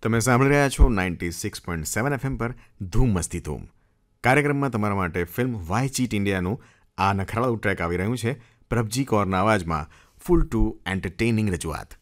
તમે સાંભળી રહ્યા છો 96.7 FM પર ધૂમ મસ્તી ધૂમ. કાર્યક્રમમાં તમારા માટે ફિલ્મ વાય ચીટ ઇન્ડિયાનું આ નખરાળું ટ્રેક આવી રહ્યું છે. પ્રભજી કૌરના અવાજમાં ફૂલ ટુ એન્ટરટેઇનિંગ રજૂઆત.